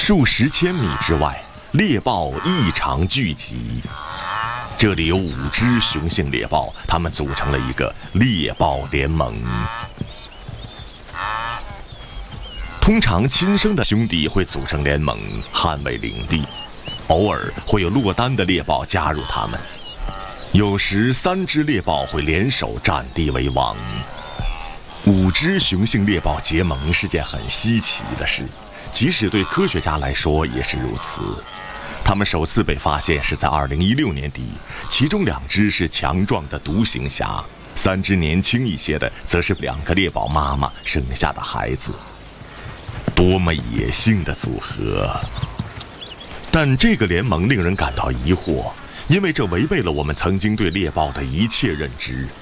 数十千米之外，猎豹异常聚集。这里有5只雄性猎豹，它们组成了一个猎豹联盟。通常亲生的兄弟会组成联盟，捍卫领地，偶尔会有落单的猎豹加入他们。有时3只猎豹会联手占地为王。5只雄性猎豹结盟是件很稀奇的事，即使对科学家来说也是如此。它们首次被发现是在2016年底，其中2只是强壮的独行侠，3只年轻一些的则是2个猎豹妈妈生下的孩子。多么野性的组合！但这个联盟令人感到疑惑，因为这违背了我们曾经对猎豹的一切认知。